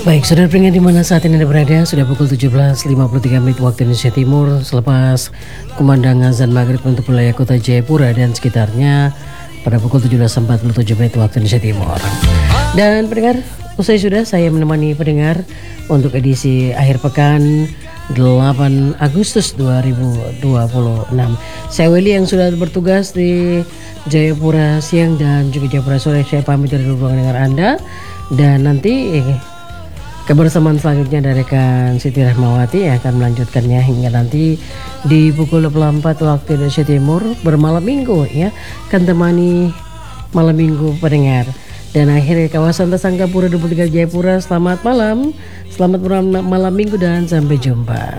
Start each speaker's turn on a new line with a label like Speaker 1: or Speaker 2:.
Speaker 1: Baik, saudara pendengar di mana saat ini Anda berada, sudah pukul 17.53 menit waktu Indonesia Timur. Selepas kumandang azan maghrib untuk wilayah kota Jayapura dan sekitarnya pada pukul 17.47 menit waktu Indonesia Timur. Dan pendengar, usai sudah saya menemani pendengar untuk edisi akhir pekan 8 Agustus 2026. Saya Willy yang sudah bertugas di Jayapura siang dan juga Jayapura sore. Saya pamit dari ruangan dengar Anda. Dan nanti kebersamaan selanjutnya dari rekan Siti Rahmawati yang akan melanjutkannya hingga nanti di pukul 24 waktu Indonesia Timur bermalam minggu ya, akan temani malam minggu pendengar. Dan akhirnya kawasan Tasangkapura 23 Jayapura, selamat malam minggu dan sampai jumpa.